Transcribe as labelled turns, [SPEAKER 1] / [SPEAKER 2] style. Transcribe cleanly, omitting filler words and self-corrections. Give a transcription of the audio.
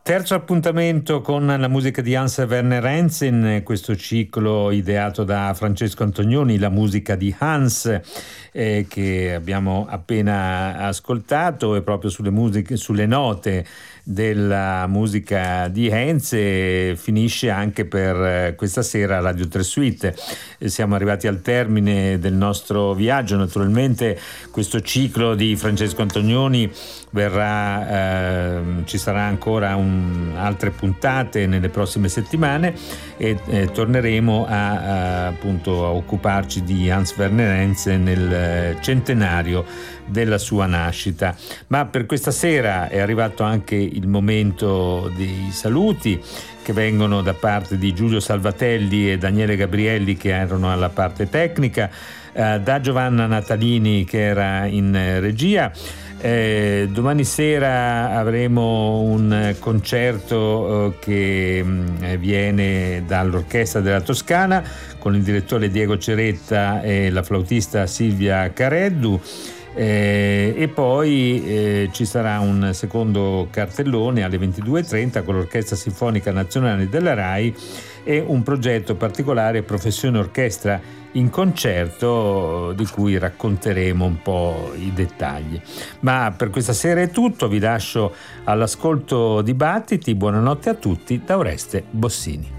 [SPEAKER 1] Terzo appuntamento con la musica di Hans Werner Henze, questo ciclo ideato da Francesco Antonioni, la musica di Hans, che abbiamo appena ascoltato, e proprio sulle note della musica di Henze finisce anche per questa sera Radio 3 Suite. Siamo arrivati al termine del nostro viaggio. Naturalmente questo ciclo di Francesco Antonioni ci sarà ancora altre puntate nelle prossime settimane e torneremo appunto a occuparci di Hans Werner Henze nel centenario della sua nascita. Ma per questa sera è arrivato anche il momento dei saluti, che vengono da parte di Giulio Salvatelli e Daniele Gabrielli, che erano alla parte tecnica, da Giovanna Natalini, che era in regia. Domani sera avremo un concerto che viene dall'Orchestra della Toscana con il direttore Diego Ceretta e la flautista Silvia Careddu. E poi ci sarà un secondo cartellone alle 22:30 con l'Orchestra Sinfonica Nazionale della RAI e un progetto particolare, Professione Orchestra in concerto, di cui racconteremo un po' i dettagli. Ma per questa sera è tutto, vi lascio all'ascolto di Battiti. Buonanotte a tutti da Oreste Bossini.